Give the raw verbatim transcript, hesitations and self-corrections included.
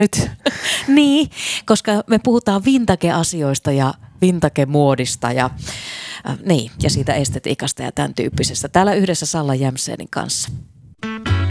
nyt. Niin, koska me puhutaan vintage-asioista ja vintage-muodista ja, äh, niin, ja siitä estetiikasta ja tämän tyyppisestä. Täällä yhdessä Salla Jämsenin kanssa.